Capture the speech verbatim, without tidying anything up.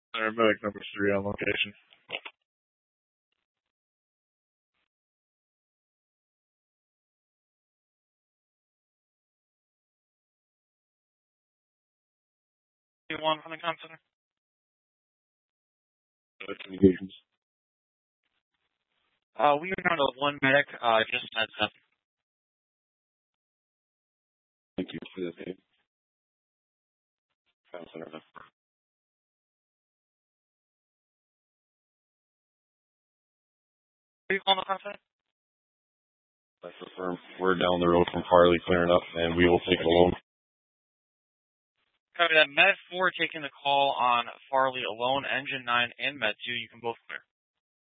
Paramedic number three on location. One from the comm center. Uh, communications. Uh, we are down to one medic, uh, just heads up. Thank you for the name. Comm center. Are you calling the comm center? That's the firm. We're down the road from Farley clearing up, and we will take it alone. Copy that. Med four taking the call on Farley alone. Engine nine and Med two, you can both clear.